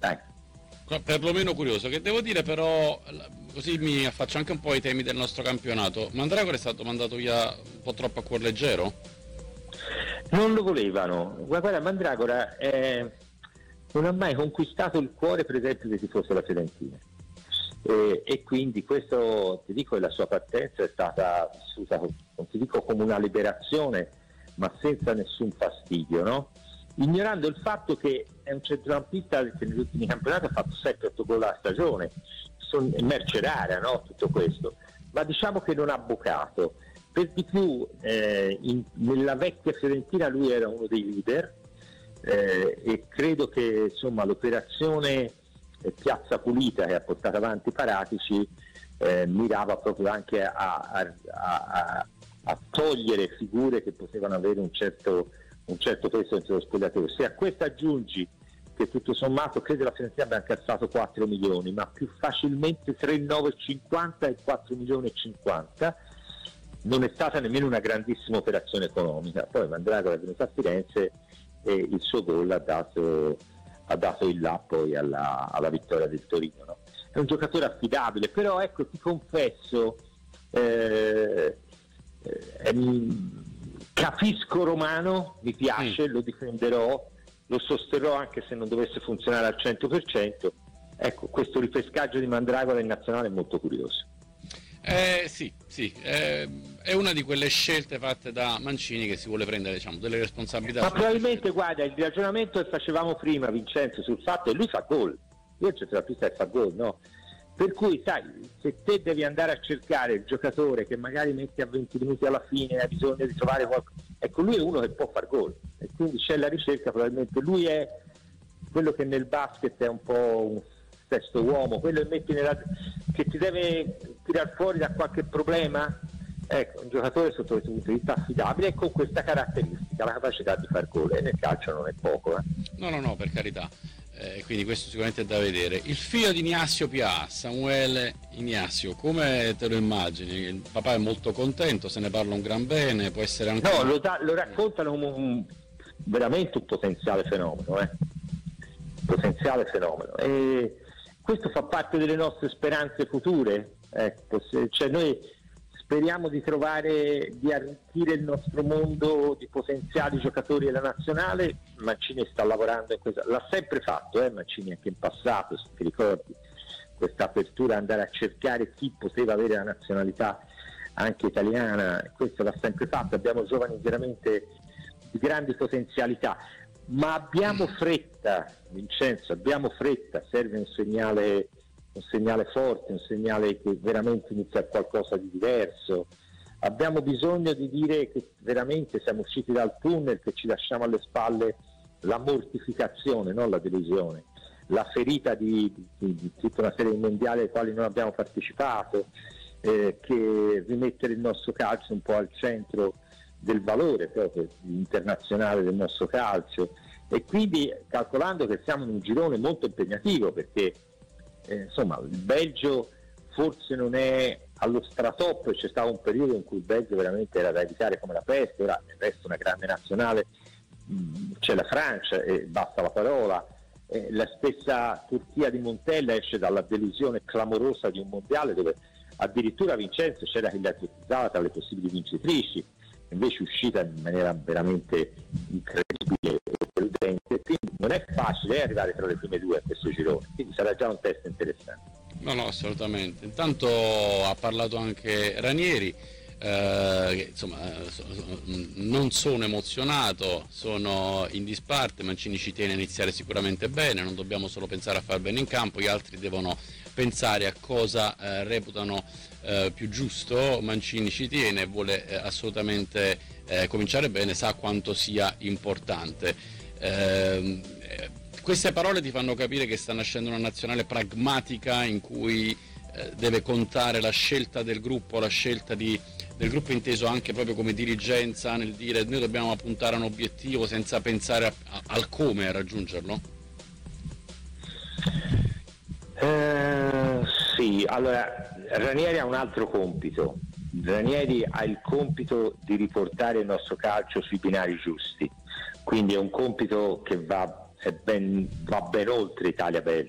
Dai. Perlomeno curioso, che devo dire però, così mi affaccio anche un po' ai temi del nostro campionato. Mandragora è stato mandato via un po' troppo a cuor leggero? Non lo volevano. Guarda, Mandragora non ha mai conquistato il cuore, per esempio, dei tifosi della Fiorentina. E quindi questo, ti dico, la sua partenza è stata vissuta, non ti dico come una liberazione, ma senza nessun fastidio, no? Ignorando il fatto che è un centrocampista che negli ultimi campionati ha fatto 7-8 gol a stagione, è merce rara, no? Tutto questo, ma diciamo che non ha bucato. Per di più nella vecchia Fiorentina lui era uno dei leader, e credo che insomma l'operazione Piazza Pulita che ha portato avanti Paratici mirava proprio anche a togliere figure che potevano avere un certo peso dentro lo spogliatoio. Se a questo aggiungi che tutto sommato credo la Fiorentina abbia incassato 4 milioni, ma più facilmente 3,950 e 4 milioni e 50, non è stata nemmeno una grandissima operazione economica. Poi Mandragora è venuto a Firenze e il suo gol ha dato il là poi alla vittoria del Torino, no? È un giocatore affidabile, però ecco, ti confesso, capisco Romano, mi piace, lo difenderò, lo sosterrò anche se non dovesse funzionare al 100%. Ecco, questo ripescaggio di Mandragora in nazionale è molto curioso. Sì, è una di quelle scelte fatte da Mancini, che si vuole prendere, diciamo, delle responsabilità. Ma probabilmente, guarda, il ragionamento che facevamo prima, Vincenzo, sul fatto che lui fa gol, io c'è la pista che fa gol, no? Per cui, sai, se te devi andare a cercare il giocatore che magari metti a 20 minuti alla fine, ha bisogno di trovare qualcosa, ecco, lui è uno che può far gol, e quindi c'è la ricerca, probabilmente lui è quello che nel basket è un po' un sesto uomo, quello che metti che ti deve tirar fuori da qualche problema. Ecco, un giocatore sotto questo punto di vista affidabile e con questa caratteristica, la capacità di far gol, e nel calcio non è poco. No, per carità. Quindi questo sicuramente è da vedere. Il figlio di Ignazio Pià, Samuele Ignazio, come te lo immagini? Il papà è molto contento, se ne parla un gran bene, può essere anche... No, lo raccontano come veramente un potenziale fenomeno, potenziale fenomeno. E questo fa parte delle nostre speranze future. Ecco, cioè noi speriamo di arricchire il nostro mondo di potenziali giocatori della nazionale. Mancini sta lavorando in questo, l'ha sempre fatto, Mancini anche in passato, se ti ricordi, questa apertura, andare a cercare chi poteva avere la nazionalità anche italiana, questo l'ha sempre fatto. Abbiamo giovani veramente di grandi potenzialità, ma abbiamo fretta, Vincenzo, serve un segnale forte, un segnale che veramente inizia qualcosa di diverso. Abbiamo bisogno di dire che veramente siamo usciti dal tunnel, che ci lasciamo alle spalle la mortificazione, non la delusione, la ferita di tutta una serie di mondiali ai quali non abbiamo partecipato, che rimettere il nostro calcio un po' al centro del valore proprio internazionale del nostro calcio, e quindi calcolando che siamo in un girone molto impegnativo, perché insomma il Belgio forse non è allo stratop, c'è stato un periodo in cui il Belgio veramente era da evitare come la peste, ora il resto è una grande nazionale, c'è la Francia e basta la parola, la stessa Turchia di Montella esce dalla delusione clamorosa di un mondiale dove addirittura Vincenzo c'era chi la ipotizzava tra le possibili vincitrici, invece è uscita in maniera veramente incredibile e deludente, quindi non è facile arrivare tra le prime due a questo girone, quindi sarà già un test interessante. No, assolutamente. Intanto ha parlato anche Ranieri, che insomma non sono emozionato, sono in disparte. Mancini ci tiene a iniziare sicuramente bene, non dobbiamo solo pensare a far bene in campo, gli altri devono pensare a cosa reputano più giusto. Mancini ci tiene, vuole assolutamente cominciare bene, sa quanto sia importante. Queste parole ti fanno capire che sta nascendo una nazionale pragmatica in cui deve contare la scelta del gruppo, la scelta del gruppo inteso anche proprio come dirigenza, nel dire noi dobbiamo puntare a un obiettivo senza pensare al come raggiungerlo? Sì, allora Ranieri ha un altro compito. Ranieri ha il compito di riportare il nostro calcio sui binari giusti, quindi è un compito che va va ben oltre Italia per